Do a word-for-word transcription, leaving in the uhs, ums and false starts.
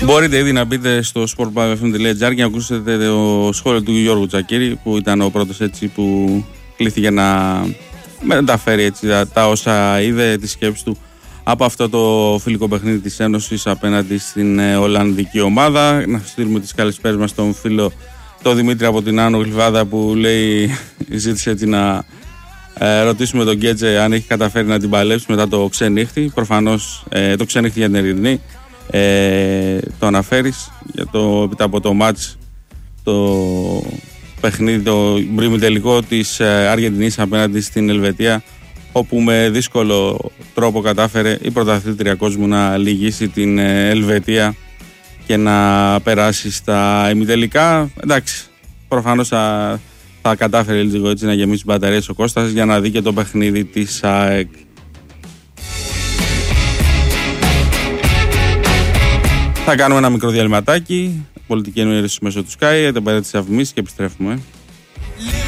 Μπορείτε ήδη να μπείτε στο sport pub f m τελεία g r και να ακούσετε το σχόλιο του Γιώργου Τσακίρη, που ήταν ο πρώτος έτσι που κλήθηκε να μεταφέρει έτσι τα, τα όσα είδε, τη σκέψη του από αυτό το φιλικό παιχνίδι της Ένωσης απέναντι στην ε, Ολλανδική ομάδα. Να στείλουμε τις καλησπέρες μας στον φίλο τον Δημήτρη από την Άνω Γλυφάδα, που λέει, ζήτησε έτσι να ε, ρωτήσουμε τον Γκέτζε αν έχει καταφέρει να την παλέψει μετά το ξενύχτη. Προφανώς ε, το ξενύχτη για την Ερυθρινή ε, το αναφέρεις για το, έπειτα από το μάτς, το παιχνίδι, το ημιτελικό της ε, Αργεντινής απέναντι στην Ελβετία, όπου με δύσκολο τρόπο κατάφερε η πρωταθλήτρια κόσμου να λυγίσει την Ελβετία και να περάσει στα ημιτελικά. Εντάξει, προφανώς θα, θα κατάφερε λίγο έτσι να γεμίσει μπαταρίες ο Κώστας για να δει και το παιχνίδι της ΑΕΚ. Θα κάνουμε ένα μικρό διαλυματάκι, πολιτική ενημέρωση μέσω του Sky, την παρέτηση αυμής και επιστρέφουμε.